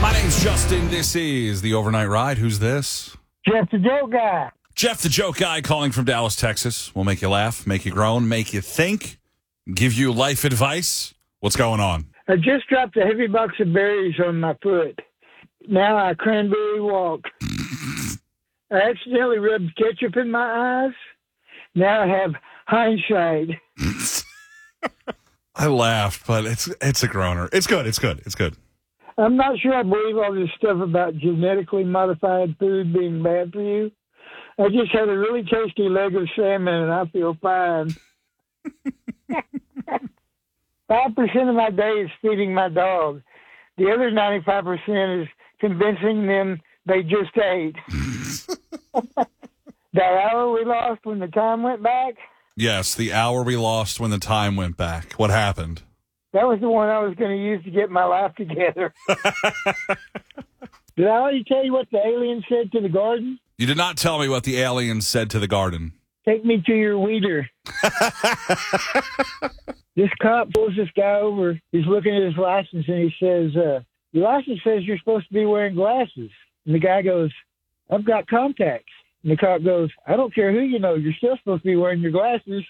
My name's Justin. This is the Overnight Ride. Who's this? Jeff the Joke Guy. Jeff the Joke Guy calling from Dallas, Texas. We'll make you laugh, make you groan, make you think, give you life advice. What's going on? I just dropped a heavy box of berries on my foot. Now I cranberry walk. I accidentally rubbed ketchup in my eyes. Now I have hindsight. I laughed, but it's a groaner. It's good. I'm not sure I believe all this stuff about genetically modified food being bad for you. I just had a really tasty leg of salmon and I feel fine. 5% of my day is feeding my dog. The other 95% is convincing them they just ate. That hour we lost when the time went back? Yes, the hour we lost when the time went back. What happened? That was the one I was going to use to get my life together. Did I already tell you what the alien said to the garden? You did not tell me what the alien said to the garden. Take me to your weeder. This cop pulls this guy over. He's looking at his license, and he says, your license says you're supposed to be wearing glasses. And the guy goes, I've got contacts. And the cop goes, I don't care who you know. You're still supposed to be wearing your glasses.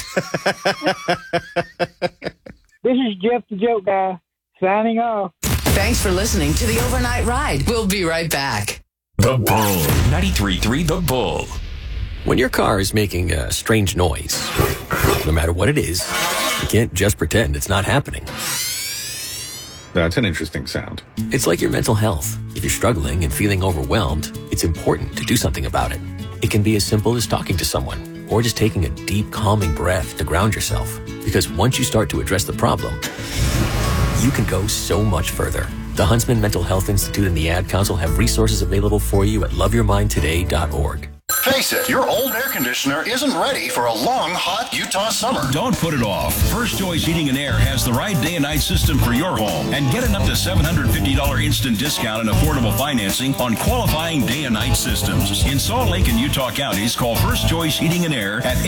This is Jeff the Joke Guy, signing off. Thanks for listening to the Overnight Ride. We'll be right back. The Bull. 93.3 The Bull. When your car is making a strange noise, no matter what it is, you can't just pretend it's not happening. That's an interesting sound. It's like your mental health. If you're struggling and feeling overwhelmed, it's important to do something about it. It can be as simple as talking to someone or just taking a deep, calming breath to ground yourself. Because once you start to address the problem, you can go so much further. The Huntsman Mental Health Institute and the Ad Council have resources available for you at loveyourmindtoday.org. Face it, your old air conditioner isn't ready for a long, hot Utah summer. Don't put it off. First Choice Heating and Air has the right day and night system for your home. And get an up to $750 instant discount and affordable financing on qualifying day and night systems. In Salt Lake and Utah counties, call First Choice Heating and Air at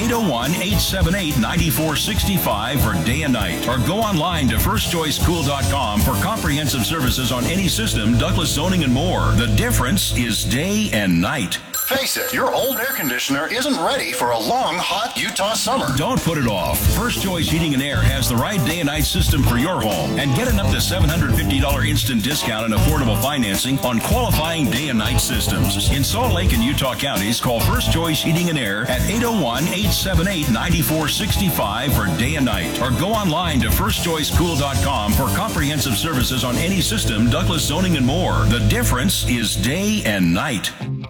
801-878-9465 for day and night. Or go online to firstchoicecool.com for comprehensive services on any system, Douglas zoning, and more. The difference is day and night. Face it, your old air conditioner isn't ready for a long, hot Utah summer. Don't put it off. First Choice Heating and Air has the right day and night system for your home. And get an up to $750 instant discount and affordable financing on qualifying day and night systems. In Salt Lake and Utah counties, call First Choice Heating and Air at 801-878-9465 for day and night. Or go online to firstchoicecool.com for comprehensive services on any system, Douglas zoning, and more. The difference is day and night.